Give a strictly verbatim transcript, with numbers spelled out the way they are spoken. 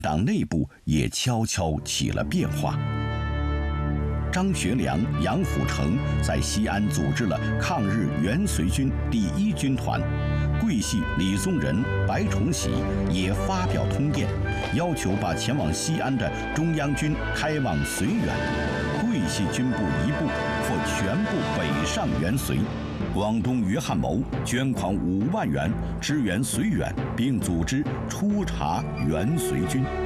党内部也悄悄起了变化。张学良、杨虎城在西安组织了抗日原绥军第一军团，桂系李宗仁、白崇禧也发表通电，要求把前往西安的中央军开往绥远，桂系军部一部或全部北上援绥。广东于汉谋捐款五万元支援绥远，并组织初查原绥军。